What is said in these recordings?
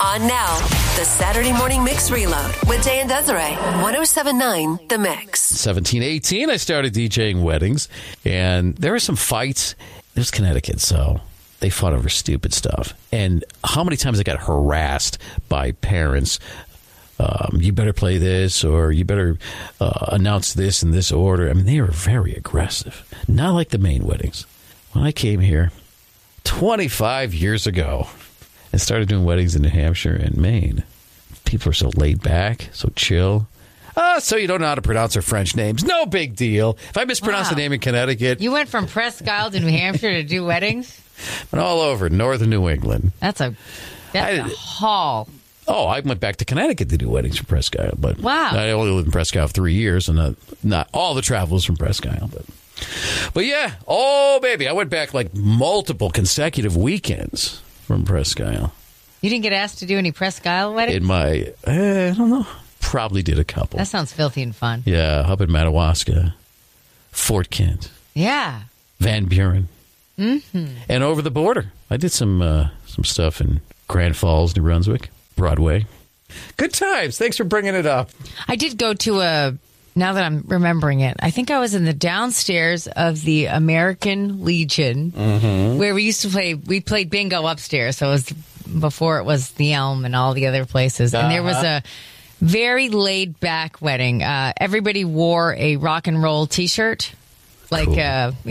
On now, the Saturday Morning Mix Reload with Jay and Desiree. 107.9 The Mix. 1718, I started DJing weddings, and there were some fights. It was Connecticut, so they fought over stupid stuff. And how many times I got harassed by parents, you better play this, or you better announce this in this order. I mean, they were very aggressive. Not like the Maine weddings. When I came here 25 years ago and started doing weddings in New Hampshire and Maine, people are so laid back, so chill. So you don't know how to pronounce their French names. No big deal. If I mispronounce a name in Connecticut. You went from Presque Isle to New Hampshire to do weddings? Went all over northern New England. That's a haul. Oh, I went back to Connecticut to do weddings from Presque Isle. But wow. I only lived in Presque Isle 3 years, and not all the travel was from Presque Isle. But yeah, oh, baby, I went back like multiple consecutive weekends from Presque Isle. You didn't get asked to do any Presque Isle weddings? In my, I don't know, probably did a couple. That sounds filthy and fun. Yeah, up in Madawaska, Fort Kent. Yeah. Van Buren. Mm-hmm. And over the border. I did some stuff in Grand Falls, New Brunswick, Broadway. Good times. Thanks for bringing it up. I did go to now that I'm remembering it, I think I was in the downstairs of the American Legion, where we used to play. We played bingo upstairs, so it was before it was the Elm and all the other places. And there was a very laid-back wedding. Everybody wore a rock and roll T-shirt, like, cool.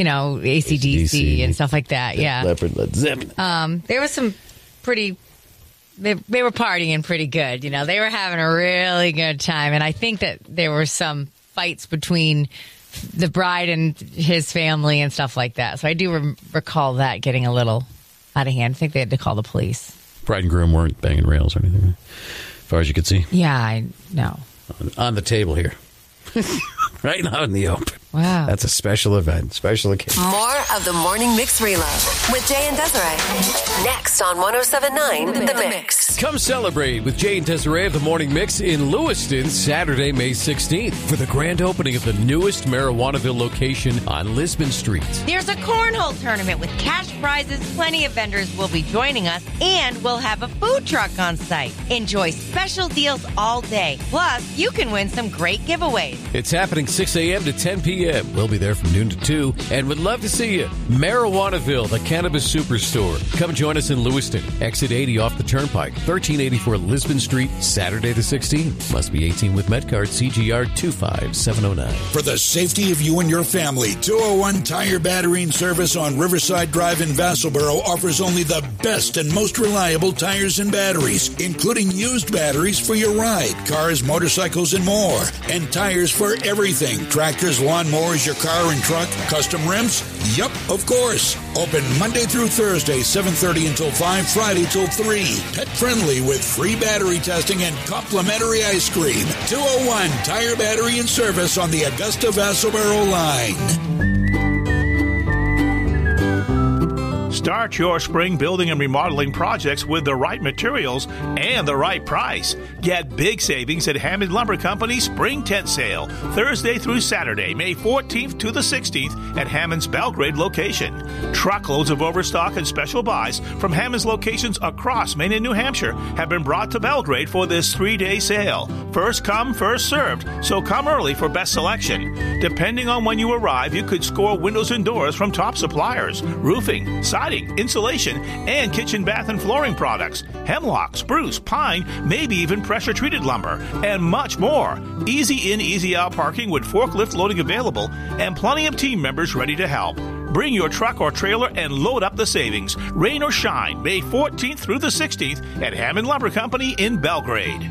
AC/DC and stuff like that. Yeah. Leopard, Led Zeppelin. There was some pretty... They were partying pretty good. They were having a really good time. And I think that there were some fights between the bride and his family and stuff like that. So I do recall that getting a little out of hand. I think they had to call the police. Bride and groom weren't banging rails or anything, as far as you could see. Yeah, I know. On the table here. Right now in the open. Wow. That's a special event, special occasion. More of the Morning Mix Reload with Jay and Desiree. Next on 107.9 The Mix. Come celebrate with Jay and Desiree of the Morning Mix in Lewiston, Saturday, May 16th, for the grand opening of the newest Marijuanaville location on Lisbon Street. There's a cornhole tournament with cash prizes. Plenty of vendors will be joining us, and we'll have a food truck on site. Enjoy special deals all day. Plus, you can win some great giveaways. It's happening 6 a.m. to 10 p.m. We'll be there from noon to 2, and would love to see you. Marijuanaville, the Cannabis Superstore. Come join us in Lewiston, exit 80 off the Turnpike, 1384 Lisbon Street, Saturday the 16th. Must be 18 with MedCard, CGR 25709. For the safety of you and your family, 201 Tire Battery and Service on Riverside Drive in Vassalboro offers only the best and most reliable tires and batteries, including used batteries for your ride, cars, motorcycles, and more. And tires for everything. Tractors, lawnmowers, your car and truck, custom rims? Yup, of course. Open Monday through Thursday, 7:30 until 5, Friday till 3. Pet friendly with free battery testing and complimentary ice cream. 201 Tire Battery and Service on the Augusta Vassalboro line. Start your spring building and remodeling projects with the right materials and the right price. Get big savings at Hammond Lumber Company Spring Tent Sale, Thursday through Saturday, May 14th to the 16th at Hammond's Belgrade location. Truckloads of overstock and special buys from Hammond's locations across Maine and New Hampshire have been brought to Belgrade for this 3-day sale. First come, first served, so come early for best selection. Depending on when you arrive, you could score windows and doors from top suppliers, roofing, siding, insulation, and kitchen, bath, and flooring products, hemlock, spruce, pine, maybe even pressure-treated lumber, and much more. Easy in, easy out parking with forklift loading available, and plenty of team members ready to help. Bring your truck or trailer and load up the savings. Rain or shine, May 14th through the 16th at Hammond Lumber Company in Belgrade.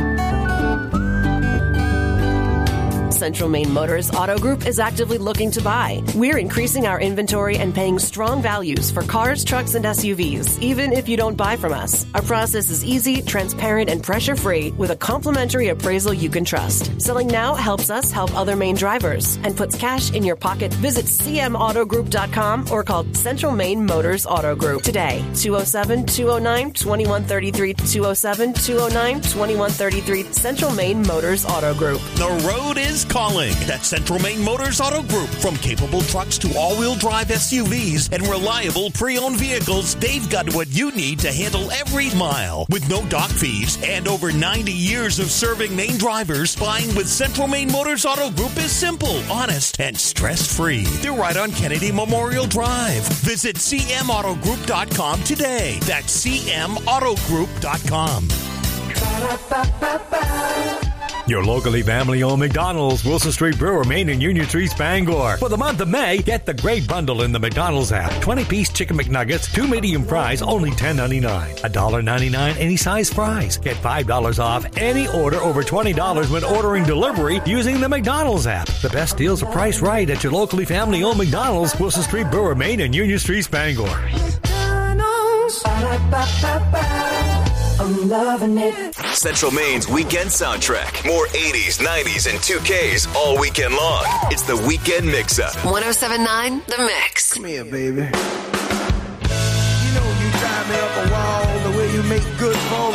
Central Maine Motors Auto Group is actively looking to buy. We're increasing our inventory and paying strong values for cars, trucks, and SUVs, even if you don't buy from us. Our process is easy, transparent, and pressure-free with a complimentary appraisal you can trust. Selling now helps us help other Maine drivers and puts cash in your pocket. Visit cmautogroup.com or call Central Maine Motors Auto Group today. 207-209-2133, 207-209-2133, Central Maine Motors Auto Group. The road is is calling. That's Central Maine Motors Auto Group. From capable trucks to all-wheel drive SUVs and reliable pre-owned vehicles, they've got what you need to handle every mile. With no dock fees and over 90 years of serving Maine drivers, buying with Central Maine Motors Auto Group is simple, honest, and stress-free. They're right on Kennedy Memorial Drive. Visit cmautogroup.com today. That's cmautogroup.com. Your locally family-owned McDonald's, Wilson Street Brewer, Maine, and Union Street, Bangor. For the month of May, get the great bundle in the McDonald's app. 20-piece Chicken McNuggets, 2 medium fries, only $10.99. $1.99 any size fries. Get $5 off any order over $20 when ordering delivery using the McDonald's app. The best deals are priced right at your locally family-owned McDonald's, Wilson Street Brewer, Maine, and Union Street, Bangor. I'm loving it. Central Maine's weekend soundtrack. More 80s, 90s, and 2Ks all weekend long. It's the Weekend Mix-Up. 107.9 The Mix. Come here, baby. You know you drive me up a wall the way you make good for